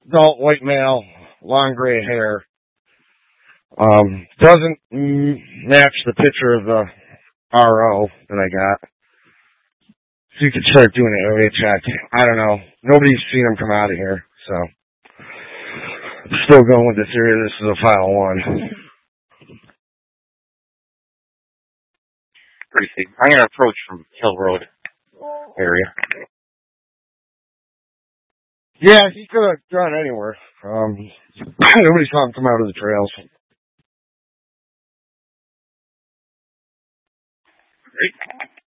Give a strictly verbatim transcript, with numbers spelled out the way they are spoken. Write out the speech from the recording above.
adult white male, long gray hair. Um, doesn't mm, match the picture of the R O that I got. So you could start doing an area check. I don't know. Nobody's seen him come out of here, so still going with this area. This is a file one. Pretty safe. I'm gonna approach from Hill Road area. Yeah, he could have gone anywhere. Um, nobody saw him come out of the trails. Great.